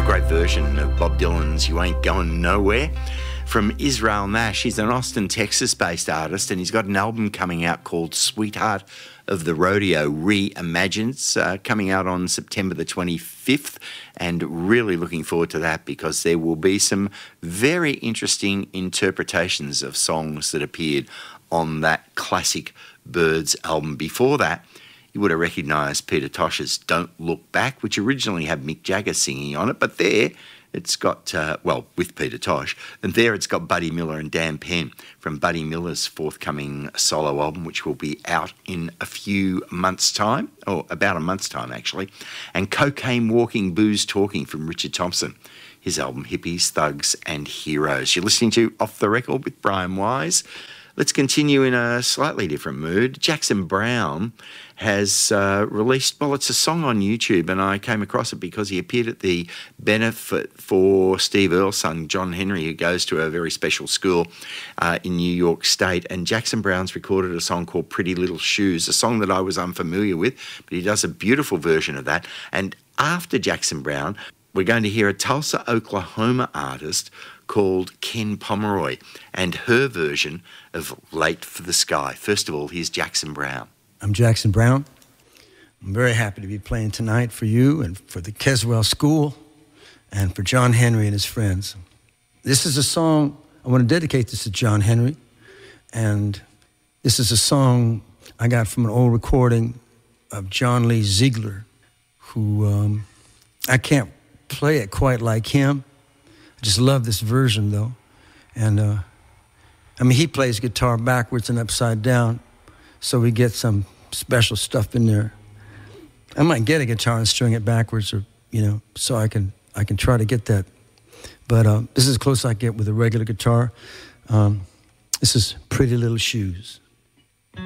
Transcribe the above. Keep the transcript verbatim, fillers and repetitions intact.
a great version of Bob Dylan's You Ain't Going Nowhere from Israel Nash. He's an Austin, Texas-based artist, and he's got an album coming out called Sweetheart of the Rodeo Reimagined, uh, coming out on September the twenty-fifth, and really looking forward to that because there will be some very interesting interpretations of songs that appeared on that classic Byrds album. Before that, you would have recognised Peter Tosh's Don't Look Back, which originally had Mick Jagger singing on it, but there it's got, uh, well, with Peter Tosh, and there it's got Buddy Miller and Dan Penn from Buddy Miller's forthcoming solo album, which will be out in a few months' time, or about a month's time, actually, and Cocaine Walking, Booze Talking from Richard Thompson, his album Hippies, Thugs and Heroes. You're listening to Off the Record with Brian Wise. Let's continue in a slightly different mood. Jackson Browne has uh, released, well, it's a song on YouTube, and I came across it because he appeared at the benefit for Steve Earle's son, John Henry, who goes to a very special school uh, in New York State. And Jackson Browne's recorded a song called Pretty Little Shoes, a song that I was unfamiliar with, but he does a beautiful version of that. And after Jackson Browne, we're going to hear a Tulsa, Oklahoma artist called Ken Pomeroy and her version of Late for the Sky. First of all, here's Jackson Browne. I'm Jackson Browne. I'm very happy to be playing tonight for you and for the Keswell School and for John Henry and his friends. This is a song, I want to dedicate this to John Henry, and this is a song I got from an old recording of John Lee Ziegler, who um, I can't play it quite like him. I just love this version, though. And, uh, I mean, he plays guitar backwards and upside down, so we get some special stuff in there. I might get a guitar and string it backwards, or, you know, so I can I can try to get that. But uh, this is as close as I get with a regular guitar. Um, this is Pretty Little Shoes.